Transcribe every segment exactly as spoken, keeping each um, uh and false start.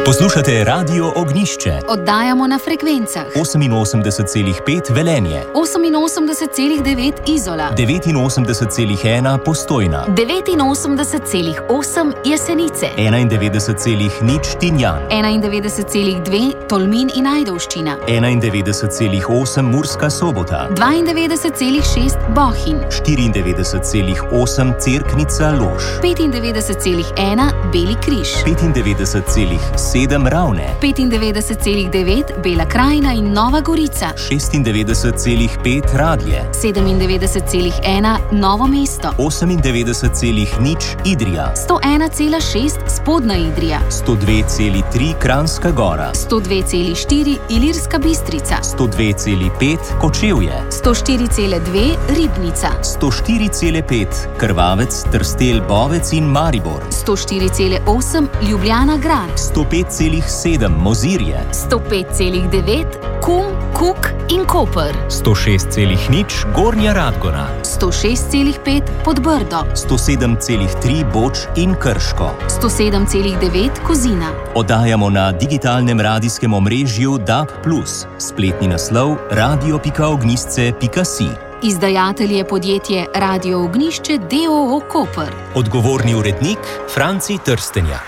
Poslušate Radio Ognjišče. Oddajamo na frekvencah oseminosemdeset celih pet Velenje, oseminosemdeset celih devet Izola, devetinosemdeset celih ena Postojna, devetinosemdeset celih osem Jesenice, enaindevetdeset celih nič Tinjan, enaindevetdeset celih dve Tolmin in Ajdovščina, enaindevetdeset celih osem Murska Sobota, dvaindevetdeset celih šest Bohinj, štiriindevetdeset celih osem Cerknica Lož, petindevetdeset celih ena Beli križ, petindevetdeset celih sedem Ravne, petindevetdeset celih devet Bela krajina in Nova Gorica, šestindevetdeset celih pet Radlje, sedemindevetdeset celih ena Novo mesto, osemindevetdeset celih nič Idrija, sto ena celih šest Spodnja Idrija, sto dve celih tri Kranjska Gora, sto dve celih štiri Ilirska Bistrica, sto dve celih pet Kočevje, sto štiri celih dve Ribnica, sto štiri celih pet Krvavec, Trstelj, Bovec in Maribor, sto štiri celih osem Ljubljana grad, sto pet celih sedem Mozirje, sto pet celih devet Kum, Kuk in Koper, sto šest celih nič Gornja Radgona, sto šest celih pet Podbrdo, sto sedem celih tri Boč in Krško, sto sedem celih devet Kozina. Oddajamo na digitalnem radijskem omrežju D A B plus, spletni naslov radio pika ognjišče pika si. Izdajatelj je podjetje Radio Ognjišče d. o. o. Koper. Odgovorni urednik Franci Trstenjak.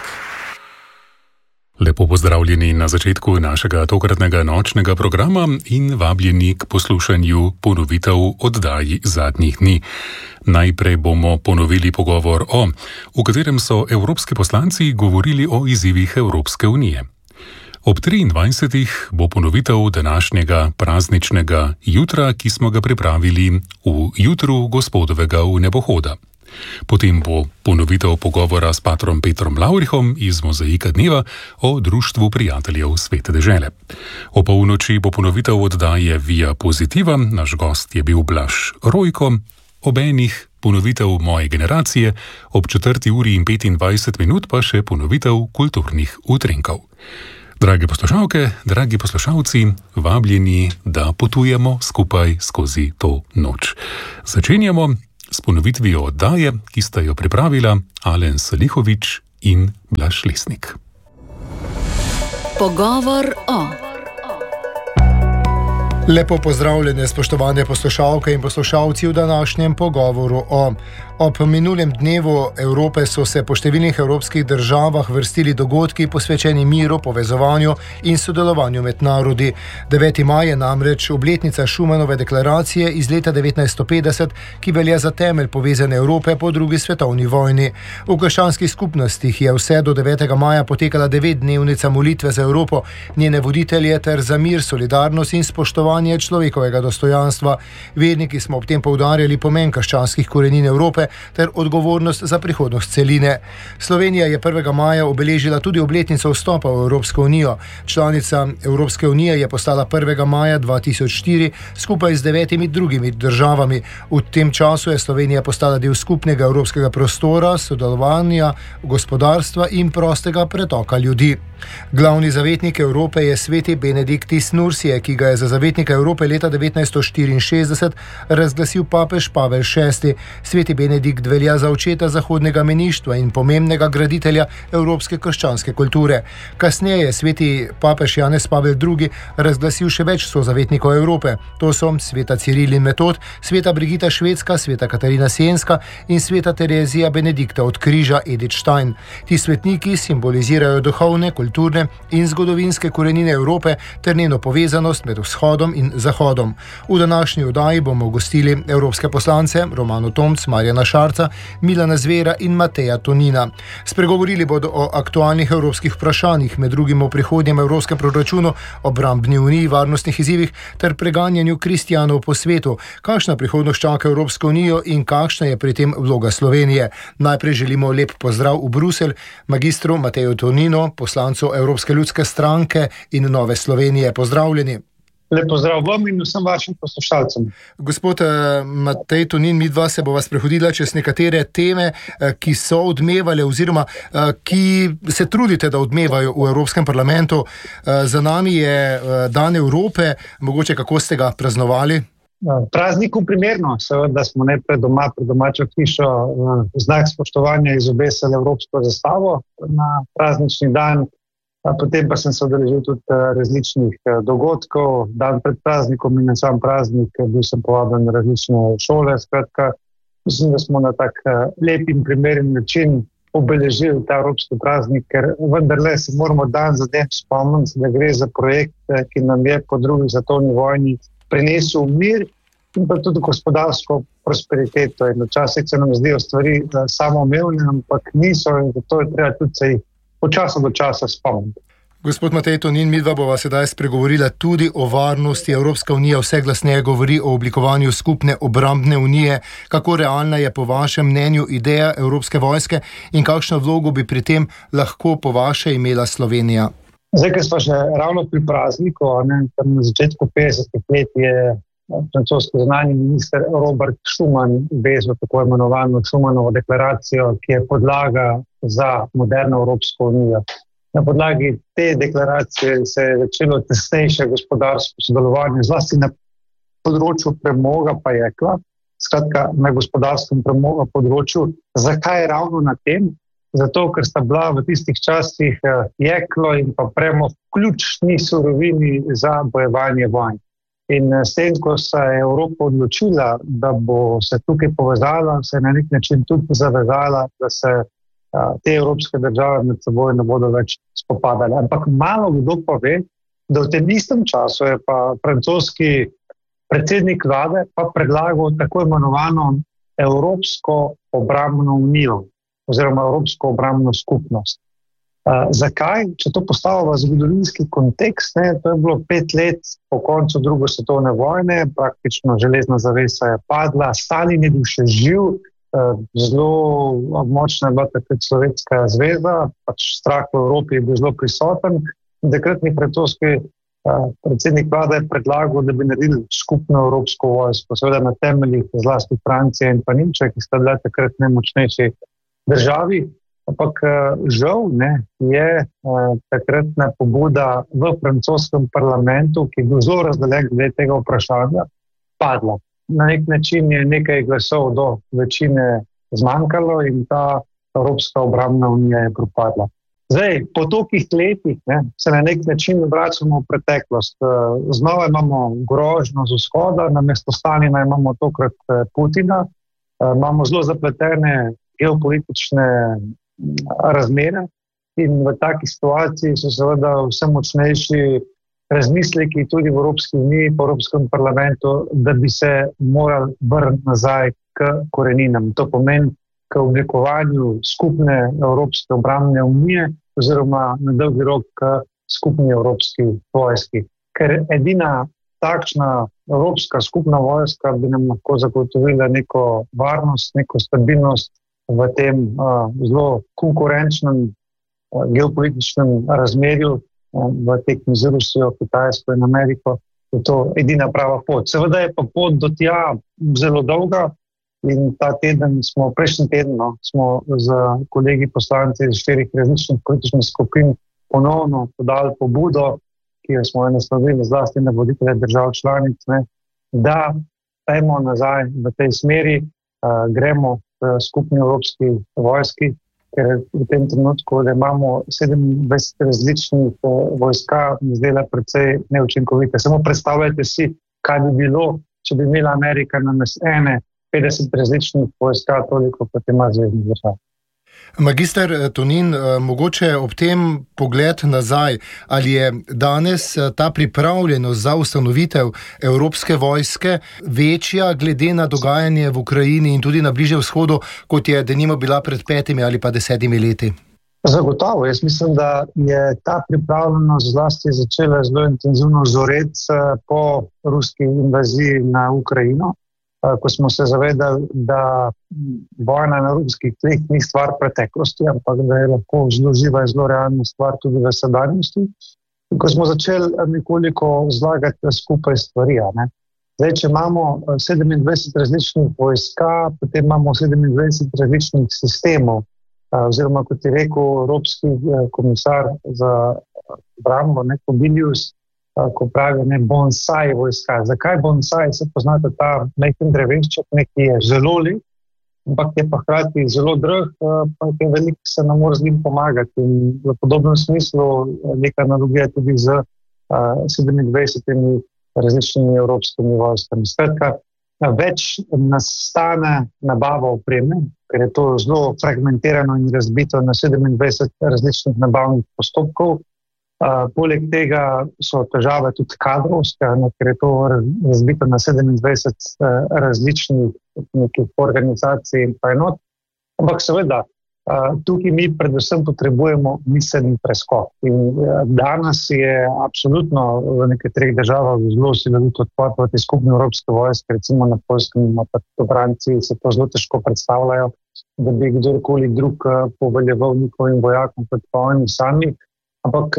Lepo pozdravljeni na začetku našega tokratnega nočnega programa in vabljeni k poslušanju ponovitev oddaji zadnjih dni. Najprej bomo ponovili pogovor o, v katerem so evropski poslanci govorili o izzivih Evropske unije. Ob triindvajsetih bo ponovitev današnjega prazničnega jutra, ki smo ga pripravili v jutru gospodovega vnebohoda. Potem bo ponovitev pogovora s patrom Petrom Lavrihom iz Mozaika dneva o Društvu prijateljev Svete dežele. O polnoči bo ponovitev oddaje Via Positiva, naš gost je bil Blaž Rojko, ob enih ponovitev Moje generacije, ob četrti uri in petindvajset minut pa še ponovitev kulturnih utrenkov. Drage poslušalke, dragi poslušalci, vabljeni, da potujemo skupaj skozi to noč. Začenjamo s ponovitvijo oddaje, ki sta jo pripravila Alen Salihovič in Blaž Lesnik. Pogovor o. Lepo pozdravljene, spoštovane poslušalke in poslušalci v današnjem pogovoru o. Ob minulem dnevu Evrope so se po številnih evropskih državah vrstili dogodki posvečeni miru, povezovanju in sodelovanju med narodi. deveti maj je namreč obletnica Schumanove deklaracije iz leta devetnajststo petdeset, ki velja za temelj povezane Evrope po drugi svetovni vojni. V krščanskih skupnostih je vse do devetega maja potekala devetdnevnica molitve za Evropo, njene voditelje ter za mir, solidarnost in spoštovanje človekovega dostojanstva. Verniki smo ob tem poudarjali pomen krščanskih korenin Evrope ter odgovornost za prihodnost celine. Slovenija je prvega maja obeležila tudi obletnico vstopa v Evropsko unijo. Članica Evropske unije je postala prvega maja dva tisoč štiri skupaj z devetimi drugimi državami. V tem času je Slovenija postala del skupnega evropskega prostora, sodelovanja, gospodarstva in prostega pretoka ljudi. Glavni zavetnik Evrope je sveti Benediktis Nursije, ki ga je za zavetnika Evrope leta devetnajststo štiriinšestdeset razglasil papež Pavel šesti. Sveti Benedikt velja za očeta zahodnega meništva in pomembnega graditelja evropske krščanske kulture. Kasneje je sveti papež Janez Pavel drugi razglasil še več sozavetnikov Evrope. To so sveta Ciril in Metod, sveta Brigita Švedska, sveta Katarina Sienska in sveta Terezija Benedikta od križa Edith Stein. Ti svetniki simbolizirajo duhovne, kulturne in zgodovinske korenine Evrope ter njeno povezanost med vzhodom in zahodom. V današnji oddaji bomo gostili evropske poslance Romano Tomc, Marjana Šarca, Milana Zvera in Mateja Tonina. Spregovorili bodo o aktualnih evropskih vprašanjih, med drugim o prihodnjem evropskem proračunu, obrambni uniji, varnostnih izzivih ter preganjanju kristjanov po svetu. Kakšna prihodnost čaka Evropsko unijo in kakšna je pri tem vloga Slovenije? Najprej želimo lep pozdrav v Bruselj magistru Mateju Tonino, poslancu Evropske ljudske stranke in Nove Slovenije. Pozdravljeni. Lep pozdrav vam in vsem vašim poslušalcem. Gospod Matej Tonin, mi dva se bova sprehodila čez nekatere teme, ki so odmevale oziroma ki se trudite, da odmevajo v Evropskem parlamentu. Za nami je Dan Evrope, mogoče kako ste ga praznovali? Prazniku primerno, seveda smo najprej doma pred domačo hišo v znak spoštovanja izobesili evropsko zastavo na praznični dan. Potem pa sem se udeležil tudi različnih dogodkov, dan pred praznikom in na sam praznik bil sem povabljen na različne šole. Skratka, mislim, da smo na tak lep in primeren način obeležili ta evropski praznik, ker vendarle se moramo dan za dan spomniti, da gre za projekt, ki nam je po drugi svetovni vojni prinesel mir in pa tudi gospodarsko prosperiteto. In včasih se nam zdijo stvari samoumevne, ampak niso, in zato je treba tudi se jih od časa do časa spomniti. Gospod Matej Tonin, midva bova sedaj spregovorila tudi o varnosti. Evropska unija vse glasneje govori o oblikovanju skupne obrambne unije. Kako realna je po vašem mnenju ideja Evropske vojske in kakšno vlogo bi pri tem lahko po vaše imela Slovenija? Zdaj, ker smo še ravno pri prazniku, ne, tam na začetku petdesetih let je francoski zunanji minister Robert Schuman vezal tako imenovano Schumanovo deklaracijo, ki je podlaga za moderno Evropsko unijo. Na podlagi te deklaracije se je začelo tesnejše gospodarsko sodelovanje, zlasti na področju premoga pa jekla, skratka na gospodarskem premoga področju. Zakaj ravno na tem? Zato, ker sta bila v tistih časih jeklo in pa premog ključni surovini za bojevanje vojn. In s tem, ko se je Evropa odločila, da bo se tukaj povezala, se je na nek način tudi zavezala, da se te evropske države med seboj ne bodo več spopadale. Ampak malo kdo pa ve, da v tem istem času je pa francoski predsednik vlade pa predlagal tako imenovano Evropsko obrambno unijo oziroma Evropsko obrambno skupnost. Uh, zakaj? Če to postavimo v zgodovinski kontekst, ne, to je bilo pet let po koncu druge svetovne vojne, praktično železna zavesa je padla, Stalin je bil še živ, uh, zelo močna je bila takrat Sovjetska zveza, pač strah v Evropi je bil zelo prisoten. Takratni francoski uh, predsednik vlade je predlagal, da bi naredili skupno evropsko vojsko, seveda na temeljih zlasti Francije in pa Nemčije, ki sta bile takrat najmočnejši državi. Ampak žal ne, je eh, takratna pobuda v francoskem parlamentu, ki je bil zelo razdeljen glede tega vprašanja, padla. Na nek način je nekaj glasov do večine zmanjkalo in ta Evropska obrambna unija je propadla. Zdaj, po tolikih letih ne, se na nek način vračamo v preteklost. Znova imamo grožnjo z vzhoda, namesto Stalina imamo tokrat Putina, imamo zelo zapletene geopolitične razmere in v taki situaciji so seveda vse močnejši razmisleki tudi v Evropski uniji, v Evropskem parlamentu, da bi se morali vrniti nazaj k koreninam. To pomeni k oblikovanju skupne Evropske obrambne unije oziroma na dolgi rok k skupni Evropski vojski. Ker edina takšna Evropska skupna vojska bi nam lahko zagotovila neko varnost, neko stabilnost v tem uh, zelo konkurenčnem uh, geopolitičnem razmerju uh, v tekmi z Rusijo, Kitajsko in Ameriko, je to edina prava pot. Seveda je pa pot do tja zelo dolga in ta teden smo, prejšnji teden, no, smo z kolegi poslanci iz štirih različnih političnih skupin ponovno podali pobudo, ki jo smo naslovili zlasti na voditelje držav članic, ne, da pejmo nazaj v tej smeri, uh, gremo skupni evropski vojski, ker v tem trenutku, da imamo sedemindvajset različnih vojska, zdela precej neučinkovite. Samo predstavljajte si, kaj bi bilo, če bi imela Amerika namesto ene petdeset različnih vojska, toliko kot ima zvezdnih držav. Magister Tonin, mogoče ob tem pogled nazaj, ali je danes ta pripravljenost za ustanovitev Evropske vojske večja glede na dogajanje v Ukrajini in tudi na Bližnjem vzhodu, kot je denimo bila pred petimi ali pa desetimi leti? Zagotovo. Jaz mislim, da je ta pripravljenost zlasti začela zelo intenzivno zoreti po ruski invaziji na Ukrajino, ko smo se zavedali, da vojna na ruskih tleh ni stvar preteklosti, ampak da je lahko zelo živa in zelo realna stvar tudi v sedanjosti. Ko smo začeli nekoliko zlagati skupaj stvari. Ne? Zdaj, če imamo sedemindvajset različnih vojska, potem imamo sedemindvajset različnih sistemov, oziroma kot je rekel Evropski komisar za obrambo, ne, Kubilius, ko pravijo, ne, bonsai vojska. Zakaj bonsai? Se poznate ta majhen drevešček, ki je zelo lep, ampak je pa hkrati zelo drag, pa je veliko se nam mora z njim pomagati. In v podobnem smislu neka analogija tudi z sedemindvajsetimi različnimi evropskimi vojskami. Skratka, več nas stane nabava opreme, ker je to zelo fragmentirano in razbito na sedemindvajset različnih nabavnih postopkov. Uh, poleg tega so težave tudi kadrovske, ker je to razbito na sedemindvajset uh, različnih nekih organizacij in pa enot. Ampak seveda, uh, tukaj mi predvsem potrebujemo miselni preskok. In uh, danes je absolutno v nekaterih državah zelo silovito odpor proti skupni evropske vojske, recimo na Poljskem in pa v Franciji se to zelo težko predstavljajo, da bi kdorkoli drug uh, poveljeval njihovim vojakom kot pa oni sami. Ampak,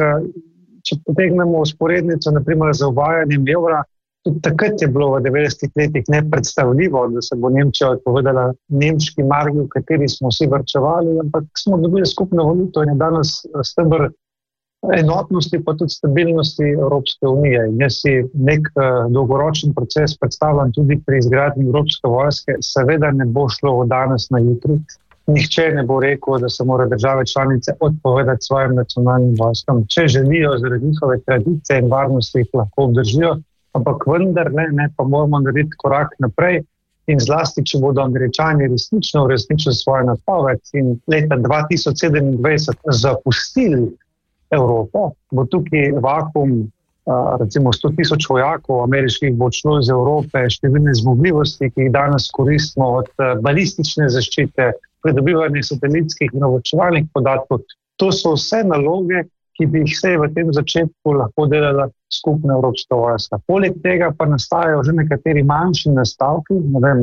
če potegnemo usporednico, naprimer za uvajanjem evra, tudi takrat je bilo v devetdesetih letih nepredstavljivo, da se bo Nemčija odpovedala nemški marki, v kateri smo vsi varčevali, ampak smo dobili skupno valuto in je danes steber enotnosti pa tudi stabilnosti Evropske unije. In jaz si nek dolgoročen proces predstavljam tudi pri izgradnji Evropske vojske, seveda ne bo šlo od danes na jutri. Nihče ne bo rekel, da se mora države članice odpovedati svojim nacionalnim vojskam. Če želijo zaradi njihove tradicije in varnosti jih lahko obdržijo, ampak vendar ne, ne pa moramo narediti korak naprej in zlasti, če bodo Američani resnično uresničili svojo napoved in leta dva tisoč sedemindvajset zapustili Evropo, bo tukaj vakuum, recimo sto tisoč vojakov ameriških bo odšlo iz Evrope, številne zmogljivosti, ki jih danes koristimo od balistične zaščite, pridobivanje satelitskih in obveščevalnih podatkov. To so vse naloge, ki bi jih se v tem začetku lahko delala skupna evropska vojska. Poleg tega pa nastajajo že nekateri manjši nastavki, ne vem,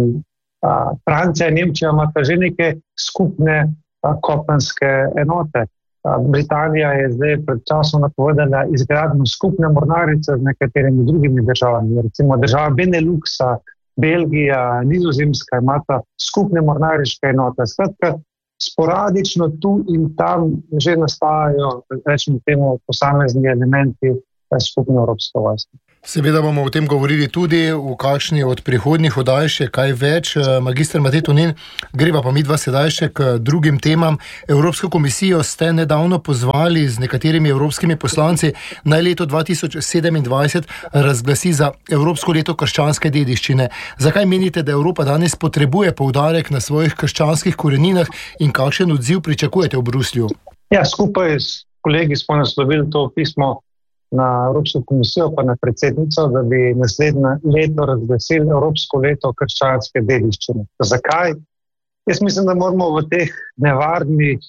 a, Francija in Nemčija imata že neke skupne a, kopenske enote. A, Britanija je zdaj pred časom napovedala izgradnjo skupne mornarice z nekaterimi drugimi državami, recimo država Beneluxa, Belgija, Nizozemska imata skupne mornariške enote. Skratka, sporadično tu in tam že nastajajo, rečemo temu, posamezni elementi skupne evropske vojske. Seveda bomo o tem govorili tudi v kakšni od prihodnjih oddaj še kaj več. Magister Matej Tonin, greva pa midva sedaj še k drugim temam. Evropsko komisijo ste nedavno pozvali z nekaterimi evropskimi poslanci naj leto dva tisoč sedemindvajset razglasi za Evropsko leto krščanske dediščine. Zakaj menite, da Evropa danes potrebuje poudarek na svojih krščanskih koreninah in kakšen odziv pričakujete v Bruslju? Ja, skupaj s kolegi smo naslovili to pismo na Evropsko komisijo pa na predsednico, da bi naslednje leto razglasili Evropsko leto krščanske dediščine. Zakaj? Jaz mislim, da moramo v teh nevarnih,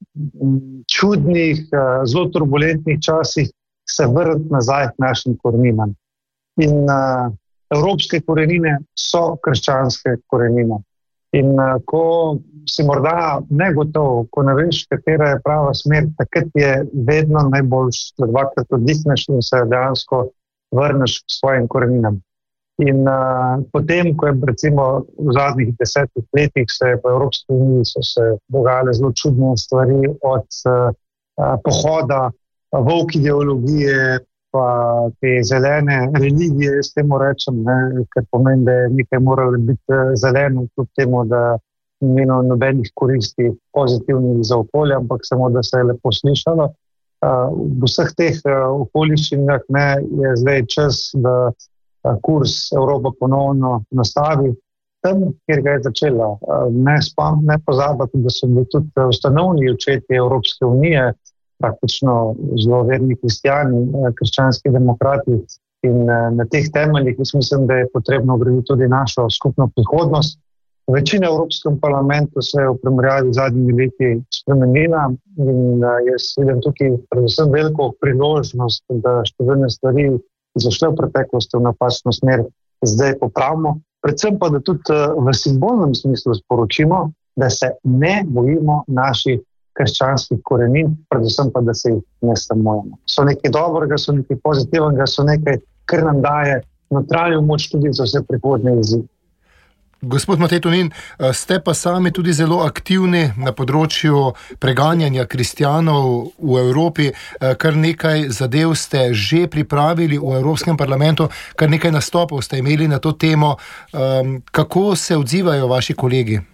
čudnih, zelo turbulentnih časih se vrniti nazaj k našim koreninam. In uh, evropske korenine so krščanske korenine. In uh, ko si morda negotov, ko ne veš, katera je prava smer, takrat je vedno najboljš, da dvakrat oddihneš in se dejansko vrneš k svojim koreninam. In uh, potem, ko je recimo v zadnjih desetih letih se v Evropski uniji so se dogajale zelo čudne stvari od uh, pohoda, volk ideologije, pa te zelene religije, jaz temu rečem, ne, ker pomeni, da je nekaj moralo biti zeleno, kljub temu, da imeno nobenih koristi pozitivnih za okolje, ampak samo, da se je lepo slišalo. V vseh teh okoliščinah ne, je zdaj čas, da kurs Evropa ponovno nastavi tam, kjer ga je začela. Ne, spam, ne pozabiti, da so bili tudi ustanovni očetje Evropske unije, praktično zelo verni kristjani, krščanski demokrati in na teh temeljih mislim, da je potrebno graditi tudi našo skupno prihodnost. Večina v Evropskem parlamentu se je v primerjavi z zadnjimi leti spremenila in jaz vidim tukaj predvsem veliko priložnost, da številne stvari zašle v preteklosti v napačno smer zdaj popravimo. Predvsem pa, da tudi v simbolnem smislu sporočimo, da se ne bojimo naših krščanskih korenin, predvsem pa, da se jih ne sramujemo. So nekaj dobrega, so nekaj pozitivnega, so nekaj, kar nam daje notranjo moč tudi za vse prihodnje izzive. Gospod Matej Tonin, ste pa sami tudi zelo aktivni na področju preganjanja kristjanov v Evropi. Kar nekaj zadev ste že pripravili v Evropskem parlamentu, kar nekaj nastopov ste imeli na to temo. Kako se odzivajo vaši kolegi?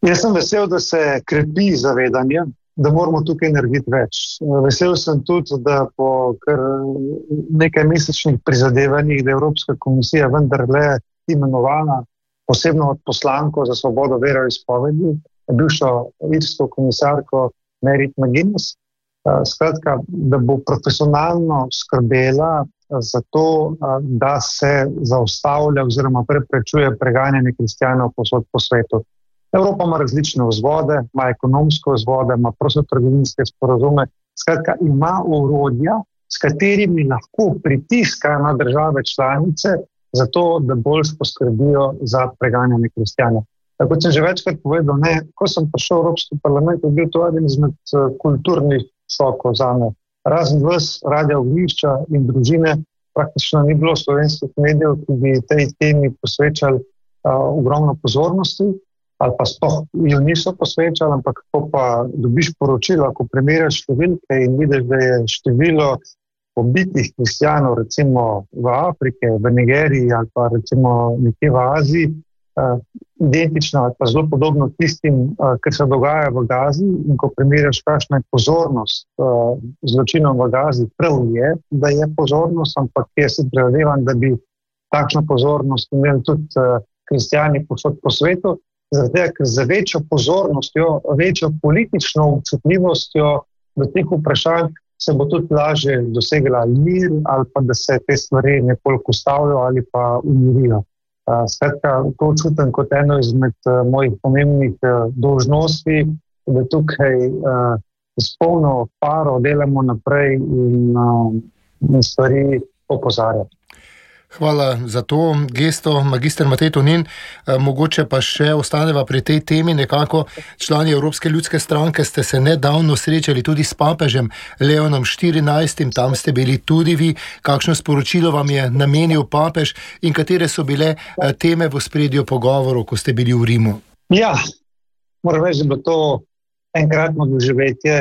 Jaz sem vesel, da se krepi zavedanje, da moramo tukaj narediti več. Vesel sem tudi, da po kar nekaj mesečnih prizadevanjih, da je Evropska komisija vendarle imenovala posebno poslanko za svobodo veroizpovedi, bivšo irsko komisarko Merit McGuinness, skratka, da bo profesionalno skrbela za to, da se zaustavlja oziroma preprečuje preganjanje kristjanov povsod po svetu. Evropa ima različne vzvode, ima ekonomske vzvode, ima prostotrgovinske sporazume, skratka ima orodja, s katerimi lahko pritiska na države članice za to, da bolj poskrbijo za preganjanje kristjanov. Tako sem že večkrat povedal, ne, ko sem prišel v Evropski parlament, je bil to eden izmed kulturnih šokov zame. Razen vas, Radia Ognjišča in družine, praktično ni bilo slovenskih medijev, ki bi tej temi posvečali uh, ogromno pozornosti, ali pa sploh jo niso posvečali, ampak ko pa dobiš poročilo, ko primerjaš številke in vidiš, da je število pobitih kristjanov, recimo v Afrike, v Nigeriji ali pa recimo nekje v Aziji, uh, identično ali pa zelo podobno tistim, uh, kar se dogaja v Gazi, in ko primerjaš, kakšna je pozornost uh, zločinom v Gazi, prav je, da je pozornost, ampak jaz si prizadevam, da bi takšno pozornost imeli tudi uh, kristjani povsod po svetu, zaradi tega, ker za večjo pozornostjo, večjo politično občutljivostjo do teh vprašanj se bo tudi lažje dosegla mir ali pa da se te stvari nekoliko ustavijo ali pa umirijo. Skratka, to čutim kot eno izmed mojih pomembnih dolžnosti, da tukaj s polno paro delamo naprej in, in stvari opozarjamo. Hvala za to gesto, magister Matej Tonin. Mogoče pa še ostaneva pri tej temi nekako. Člani Evropske ljudske stranke ste se nedavno srečali tudi s papežem Leonom štirinajstim, tam ste bili tudi vi. Kakšno sporočilo vam je namenil papež in katere so bile teme v ospredju pogovorov, ko ste bili v Rimu? Ja, moram reči, da bo to enkratno doživetje.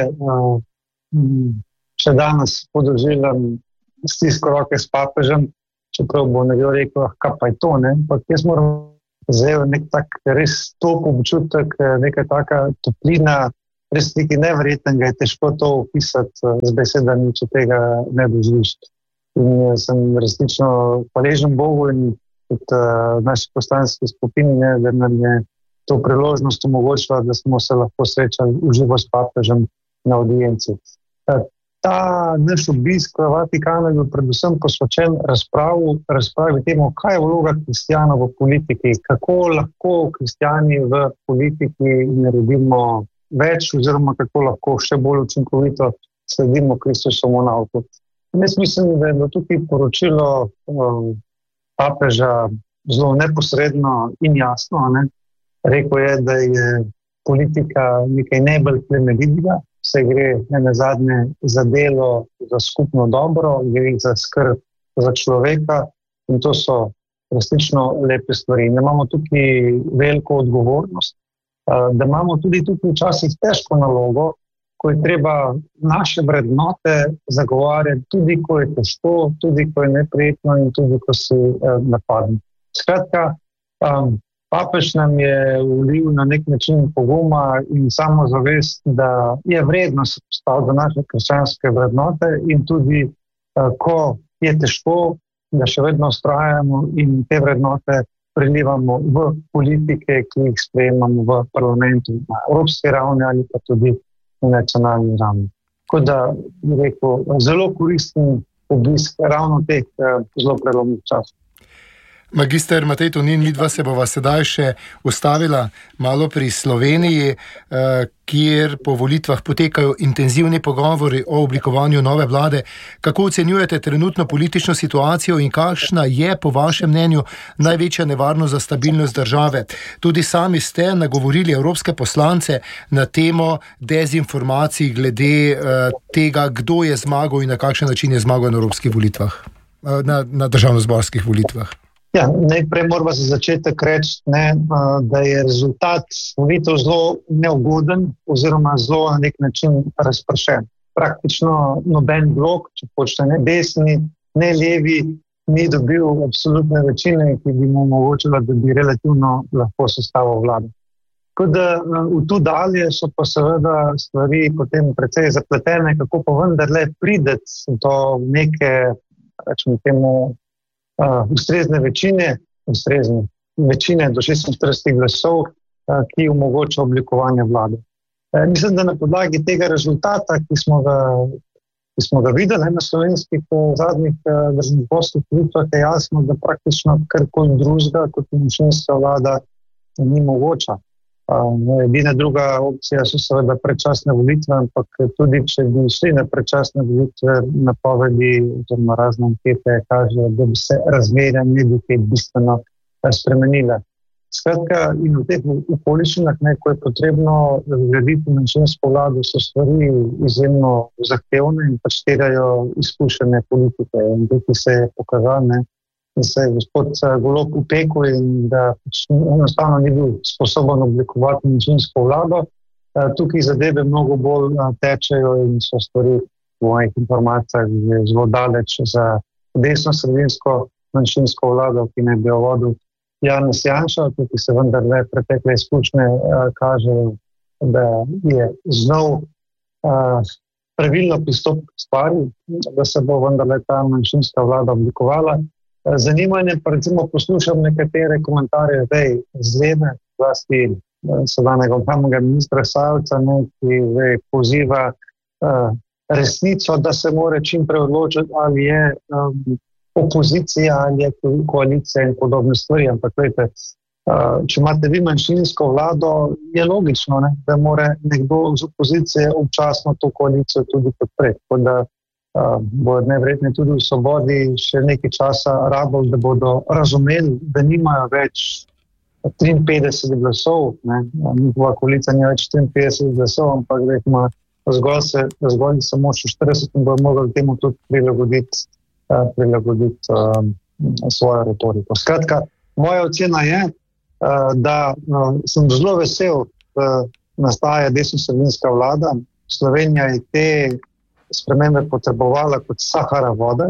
Še danes podoživljam stisko roke s papežem, čeprav bo nekdo rekel, kaj pa je to, ne? Ampak jaz moram zdaj nek tak res top občutek, neka taka toplina, res nekaj neverjetnega, je težko to opisati z besedami, če tega ne doživiš. In sem resnično hvaležen Bogu in tudi uh, naši poslanski skupini, ne, da nam je to priložnost omogočila, da smo se lahko srečali uživo s papežem na audienci. Uh, Ta naš obisk v Vatikanu je bil predvsem posvečen razpravu, razpravi temu, kaj je vloga kristjanov v politiki, kako lahko kristjani v politiki naredimo več oziroma kako lahko še bolj učinkovito sledimo Kristusovemu nauku. Jaz mislim, da je bilo tukaj poročilo um, papeža zelo neposredno in jasno. Ne? Rekel je, da je politika nekaj najbolj plemenitega, se gre na zadnje za delo, za skupno dobro, gre za skrb za človeka in to so resnično lepe stvari. Da imamo tukaj veliko odgovornost, da imamo tudi tukaj včasih težko nalogo, ko je treba naše vrednote zagovarjati, tudi ko je težko, tudi ko je neprijetno in tudi ko si napadno. Skratka, um, papež nam je vlil na nek način poguma in samozavest, da je vredno se postaviti za naše krščanske vrednote in tudi, ko je težko, da še vedno vztrajamo in te vrednote prelivamo v politike, ki jih sprejemamo v parlamentu na evropski ravni ali pa tudi na nacionalni ravni. Tako da, bi rekel, zelo koristen obisk ravno teh zelo prelomnih časov. Magister Matej Tonin, midva se bova sedaj še ustavila malo pri Sloveniji, kjer po volitvah potekajo intenzivni pogovori o oblikovanju nove vlade. Kako ocenjujete trenutno politično situacijo in kakšna je po vašem mnenju največja nevarnost za stabilnost države? Tudi sami ste nagovorili evropske poslance na temo dezinformacij glede tega, kdo je zmagal in na kakšen način je zmagal na evropskih volitvah, na, na državnozborskih volitvah. Ja, najprej moramo za začetek reči, ne, da je rezultat volitev zelo neugoden oziroma zelo na nek način razpršen. Praktično noben blok, če hočete, ne desni, ne levi, ni dobil absolutne večine, ki bi mu omogočila, da bi relativno lahko sestavil vlado. Tako da v tu dalje so pa seveda stvari potem precej zapletene, kako pa vendarle prideti do neke, rečemo temu, uh, ustrezne večine, ustrezne večine do šestinštirideset glasov, uh, ki omogoča oblikovanje vlade. Uh, mislim, da na podlagi tega rezultata, ki smo ga, ki smo ga videli na slovenskih uh, zadnjih uh, državnozborskih volitvah, je jasno, da praktično karkoli drugega kot manjšinska vlada ni mogoča. Edina druga opcija so seveda predčasne volitve, ampak tudi če bi šli na predčasne volitve, napovedi oziroma razne ankete kažejo, da bi se razmerja ne bi kaj bistveno spremenile. Skratka, in v teh okoliščinah, ko je potrebno zgraditi manjšinsko vlado, so stvari izjemno zahtevne in pač terjajo izkušene politike. In tukaj se je pokazalo, ne, da se je gospod Golob upekel in da enostavno ni bil sposoben oblikovati manjšinsko vlado. Tukaj zadeve mnogo bolj tečejo in so stvari v mojih informacijah zelo daleč za desno-sredinsko manjšinsko vlado, ki naj bi jo vodil Janez Janša. Tukaj se vendarle pretekle izkušnje kažejo, da je znov pravilno pristop k stvari, da se bo vendarle ta manjšinska vlada oblikovala. Zanimanje pa recimo poslušam nekatere komentarje zdaj zlede, vlasti sedanjega obrambnega ministra Sajovca, ne, ki zdaj poziva uh, resnico, da se mora čim prej odločiti, ali je um, opozicija ali je koalicija in podobne stvari. Ampak vejte, uh, če imate vi manjšinsko vlado, je logično, ne, da mora nekdo z opozicije občasno to koalicijo tudi podpreti. Uh, bodo najverjetneje tudi v Svobodi še nekaj časa rabili, da bodo razumeli, da nimajo več triinpetdeset glasov, ne, njihova koalicija nima več triinpetdeset glasov, ampak da jih ima zgolj, se, zgolj samo še štirideset in bodo mogli temu tudi prilagoditi, uh, prilagoditi um, svojo retoriko. Skratka, moja ocena je, uh, da uh, sem zelo vesel, da nastaja desno-sredinska vlada. Slovenija je te spremembe potrebovala kot Sahara vode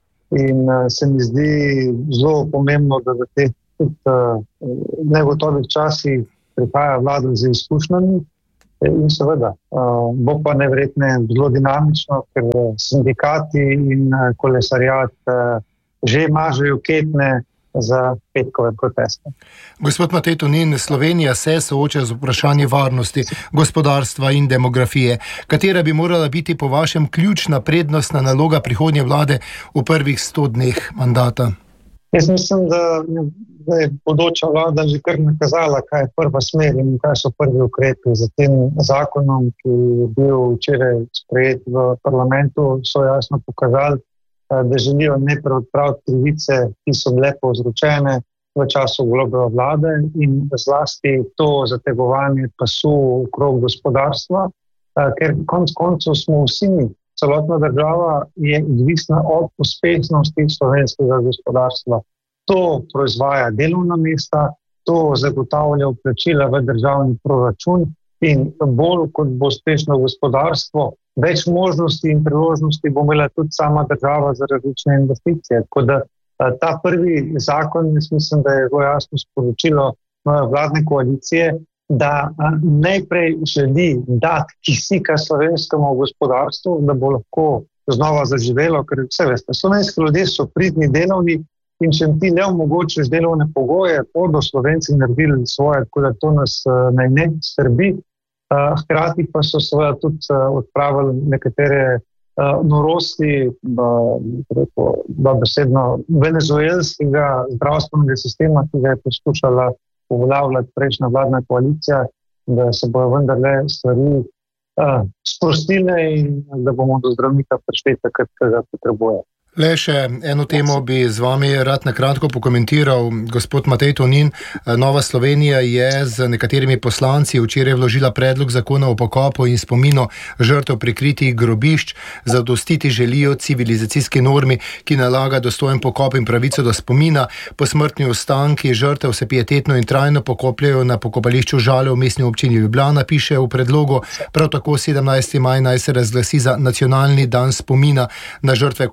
in uh, se mi zdi zelo pomembno, da v teh uh, negotovih časih prihaja vlada z izkušnjami in seveda uh, bo pa najverjetneje zelo dinamično, ker sindikati in uh, kolesariat uh, že mažejo ketne za petkove proteste. Gospod Matej Tonin, Slovenija se sooča z vprašanjem varnosti, gospodarstva in demografije. Katera bi morala biti po vašem ključna prednostna naloga prihodnje vlade v prvih sto dneh mandata? Jaz mislim, da, da je bodoča vlada že kar nakazala, kaj je prva smer in kaj so prvi ukrepi. Za tem zakonom, ki je bil včeraj sprejet v parlamentu, so jasno pokazali, da želijo najprej odpraviti krivice, ki so bile povzročene v času Golobove vlade in zlasti to zategovanje pasu okrog gospodarstva, ker konec koncev smo vsi mi, celotna država je odvisna od uspešnosti slovenskega gospodarstva. To proizvaja delovna mesta, to zagotavlja vplačila v državni proračun in bolj kot bo uspešno gospodarstvo, več možnosti in priložnosti bo imela tudi sama država za različne investicije. Tako da ta prvi zakon, jaz mislim, da je zelo jasno sporočilo vladne koalicije, da najprej želi dati kisika slovenskemu gospodarstvu, da bo lahko znova zaživelo, ker vse veste, slovenski ljudje so pridni, delovni in če jim ti ne omogočiš delovne pogoje, bodo Slovenci naredili svoje, tako da to nas naj ne skrbi. Hkrati pa so seveda tudi odpravili nekatere norosti, da besedno venezuelskega zdravstvenega sistema, ki ga je poskušala uveljavljati prejšnja vladna koalicija, da se bojo vendarle stvari sprostile in da bomo do zdravnika prišli takrat, ki ga potrebuje. Le še eno temo bi z vami rad na kratko pokomentiral. Gospod Matej Tonin, Nova Slovenija je z nekaterimi poslanci včeraj vložila predlog zakona o pokopu in spominu žrtev prikritih grobišč. Zadostiti želijo civilizacijski normi, ki nalaga dostojen pokop in pravico do spomina. Posmrtni ostanki žrtev se pietetno in trajno pokopljajo na pokopališču Žale v mestni občini Ljubljana, piše v predlogu. Prav tako sedemnajsti maj naj se razglasi za nacionalni dan spomina na žrtve komunističnega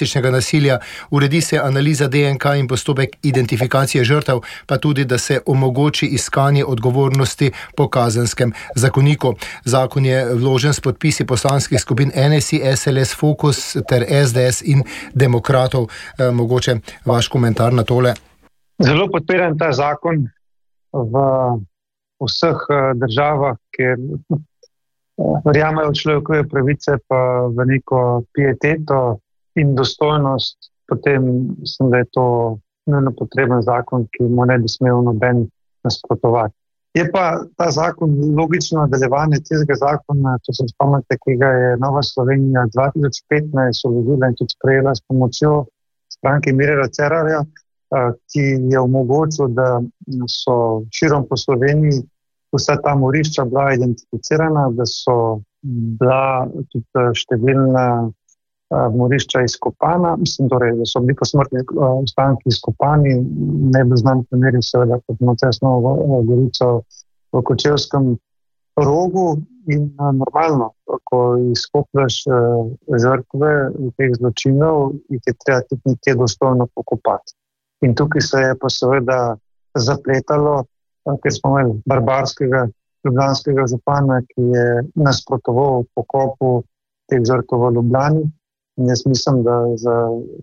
političnega nasilja, uredi se analiza D N K in postopek identifikacije žrtev, pa tudi, da se omogoči iskanje odgovornosti po kazenskem zakoniku. Zakon je vložen s podpisi poslanskih skupin N S I, S L S, Fokus ter S D S in Demokratov. E, mogoče vaš komentar na tole. Zelo podpiram ta zakon v vseh državah, kjer verjamejo v človekove pravice, pa v neko pieteto in dostojnost. Potem mislim, da je to nujno potreben zakon, ki mu ne bi smel noben nasprotovati. Je pa ta zakon logično nadaljevanje tega zakona, če se spomnite, ki ga je Nova Slovenija dva tisoč petnajst vložila in tudi sprejela s pomočjo stranke Mirela Cerarja, ki je omogočil, da so širom po Sloveniji vsa ta morišča bila identificirana, da so bila tudi številna morišča izkopana, mislim, torej, da so bili posmrtni ostanki izkopani, ne bi znam primeri seveda kot nocesno Gorico v Kočevskem rogu in normalno, ko izkopljaš žrtve teh zločinov, jih je treba tudi nekje dostojno pokopati. In tukaj se je pa seveda zapletalo, ker smo imeli barbarskega ljubljanskega župana, ki je nasprotoval pokopu teh žrtev v Ljubljani. In jaz mislim, da za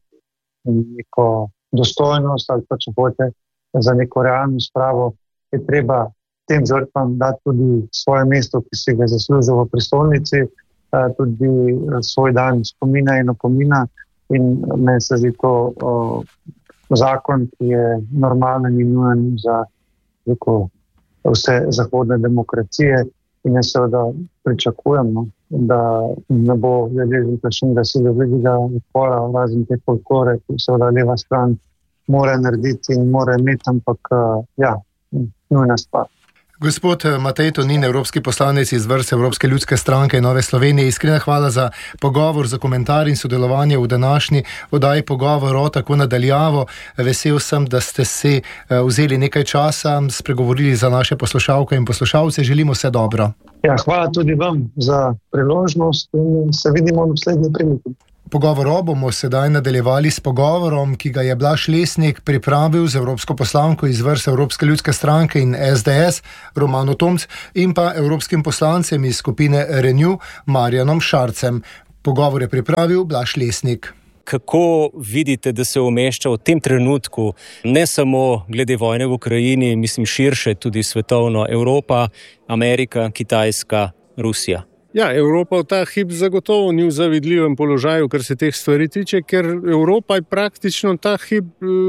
neko dostojnost ali pa če hočete za neko realno spravo je treba tem žrtvam dati tudi svoje mesto, ki si ga zaslužil v prestolnici, tudi svoj dan spomina in opomina. In meni se zdi to o, zakon, ki je normalen in nujen za rekel, vse zahodne demokracije. In jaz seveda pričakujem, no, da ne bo deležen kakšnega silovitega odpora, razen te folklore, ki seveda leva stran mora narediti in mora imeti, ampak ja, nujna stvar. Gospod Matej Tonin, evropski poslanec iz vrst Evropske ljudske stranke Nove Slovenije, iskrena hvala za pogovor, za komentar in sodelovanje v današnji oddaji Pogovor tako nadaljavo. Vesel sem, da ste si vzeli nekaj časa, spregovorili za naše poslušalke in poslušalce. Želimo vse dobro. Ja, hvala tudi vam za priložnost in se vidimo v naslednji priliki. Pogovor bomo sedaj nadaljevali s pogovorom, ki ga je Blaž Lesnik pripravil z evropsko poslanko iz vrst Evropske ljudske stranke in S D S, Romano Tomc, in pa evropskim poslancem iz skupine Renew, Marjanom Šarcem. Pogovor je pripravil Blaž Lesnik. Kako vidite, da se umešča v tem trenutku, ne samo glede vojne v Ukrajini, mislim širše, tudi svetovno, Evropa, Amerika, Kitajska, Rusija? Ja, Evropa v ta hip zagotovo ni v zavidljivem položaju, kar se teh stvari tiče, ker Evropa je praktično ta hip,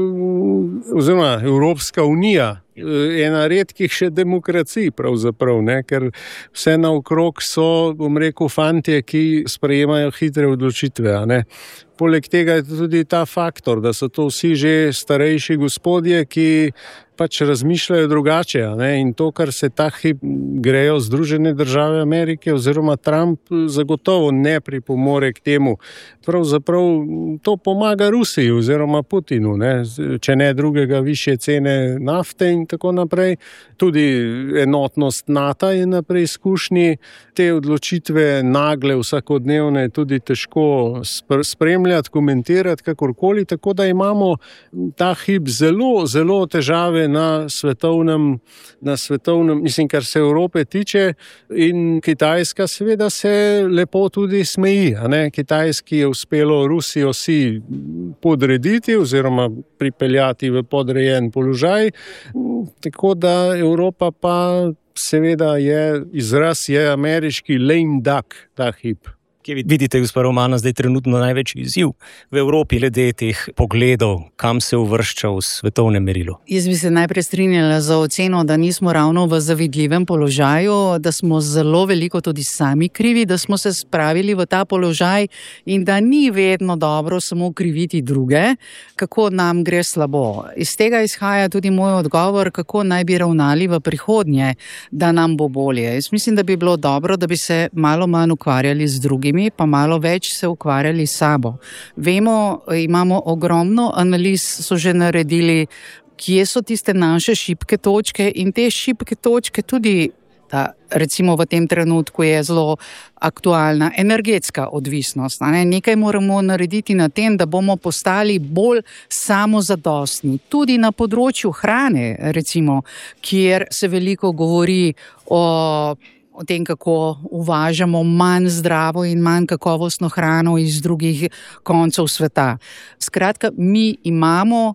oziroma Evropska unija, ena redkih še demokracij pravzaprav, ne? Ker vse naokrog so, bom rekel, fantje, ki sprejemajo hitre odločitve, a ne. Poleg tega je tudi ta faktor, da so to vsi že starejši gospodje, ki pač razmišljajo drugače, a ne? In to, kar se ta hip grejo Združene države Amerike oziroma Trump, zagotovo ne pripomore k temu. Pravzaprav to pomaga Rusiji oziroma Putinu, ne? Če ne drugega, višje cene nafte in tako naprej. Tudi enotnost NATO je na preizkušnji. Te odločitve nagle, vsakodnevne, tudi težko spremljati, komentirati, kakorkoli, tako da imamo ta hip zelo, zelo težave na svetovnem, na svetovnem, mislim, kar se Evrope tiče, in Kitajska seveda se lepo tudi smeji, a ne? Kitajski je uspelo Rusijo si podrediti oziroma pripeljati v podrejen položaj, tako da Evropa pa seveda je, izraz je ameriški lame duck, ta hip. Kje vidite, gospod Romano, zdaj trenutno največji izziv v Evropi glede teh pogledov, kam se uvršča v svetovnem merilu? Jaz bi se najprej strinjala za oceno, da nismo ravno v zavidljivem položaju, da smo zelo veliko tudi sami krivi, da smo se spravili v ta položaj in da ni vedno dobro samo kriviti druge, kako nam gre slabo. Iz tega izhaja tudi moj odgovor, kako naj bi ravnali v prihodnje, da nam bo bolje. Jaz mislim, da bi bilo dobro, da bi se malo manj ukvarjali z drugimi, pa malo več se ukvarjali s sabo. Vemo, imamo ogromno analiz, so že naredili, kje so tiste naše šibke točke in te šibke točke tudi da recimo v tem trenutku je zelo aktualna energetska odvisnost. Ne? Nekaj moramo narediti na tem, da bomo postali bolj samozadostni. Tudi na področju hrane, recimo, kjer se veliko govori o, o tem, kako uvažamo manj zdravo in manj kakovostno hrano iz drugih koncev sveta. Skratka, mi imamo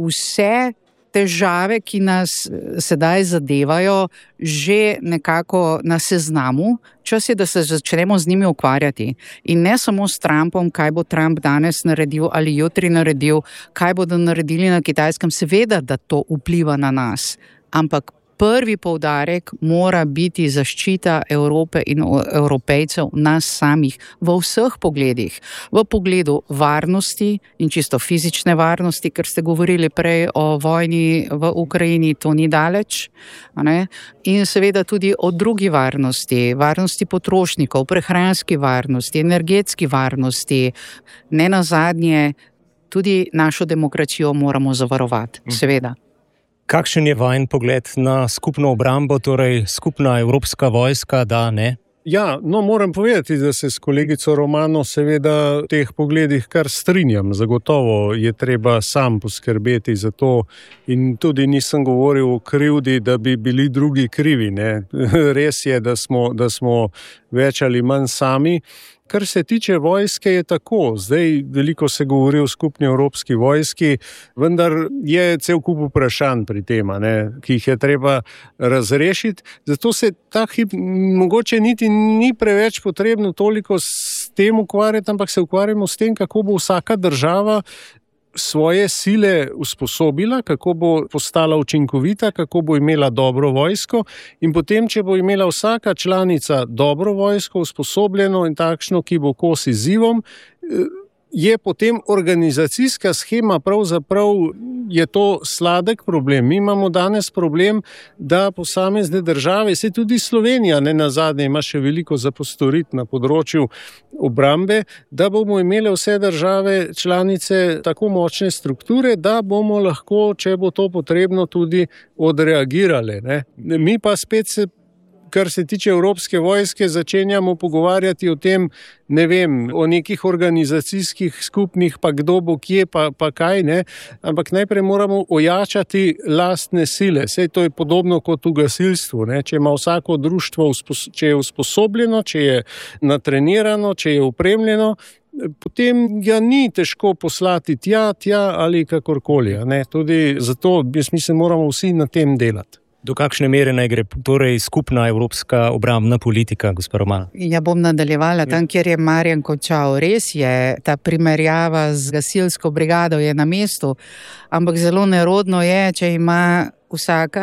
vse težave, ki nas sedaj zadevajo, že nekako na seznamu. Čas je, da se začnemo z njimi ukvarjati. In ne samo s Trumpom, kaj bo Trump danes naredil ali jutri naredil, kaj bodo naredili na Kitajskem. Seveda, da to vpliva na nas. Ampak prvi poudarek mora biti zaščita Evrope in Evropejcev, nas samih, v vseh pogledih. V pogledu varnosti in čisto fizične varnosti, ker ste govorili prej o vojni v Ukrajini, to ni daleč. Ne? In seveda tudi o drugi varnosti, varnosti potrošnikov, prehranski varnosti, energetski varnosti. Ne nazadnje, tudi našo demokracijo moramo zavarovati, seveda. Kakšen je vajen pogled na skupno obrambo, torej skupna evropska vojska, da ne? Ja, no, moram povedati, da se s kolegico Romano seveda v teh pogledih kar strinjam. Zagotovo je treba sam poskrbeti za to in tudi nisem govoril o krivdi, da bi bili drugi krivi. Ne? Res je, da smo, da smo več ali manj sami. Kar se tiče vojske, je tako. Zdaj veliko se govori o skupni evropski vojski, vendar je cel kup vprašanj pri tem, ne, ki jih je treba razrešiti. Zato se ta hip mogoče niti ni preveč potrebno toliko s tem ukvarjati, ampak se ukvarjamo s tem, kako bo vsaka država svoje sile usposobila, kako bo postala učinkovita, kako bo imela dobro vojsko in potem, če bo imela vsaka članica dobro vojsko, usposobljeno in takšno, ki bo kos izzivom, je potem organizacijska shema, pravzaprav je to sladek problem. Mi imamo danes problem, da posamezne države, se tudi Slovenija, ne nazadnje, ima še veliko za postoriti na področju obrambe, da bomo imeli vse države članice tako močne strukture, da bomo lahko, če bo to potrebno, tudi odreagirali. Ne? Mi pa spet se, kar se tiče Evropske vojske, začenjamo pogovarjati o tem, ne vem, o nekih organizacijskih skupnih, pa kdo bo kje, pa, pa kaj, ne. Ampak najprej moramo ojačati lastne sile. Sej to je podobno kot v gasilstvu, ne. Če ima vsako društvo, če je usposobljeno, če je natrenirano, če je opremljeno, potem ga ni težko poslati tja, tja ali kakorkoli, ne. Tudi zato, jaz mislim, moramo vsi na tem delati. Do kakšne mere naj gre torej skupna evropska obrambna politika, gospod Roman? Ja, bom nadaljevala tam, kjer je Marjan končal. Res je, ta primerjava z gasilsko brigado je na mestu, ampak zelo nerodno je, če ima vsaka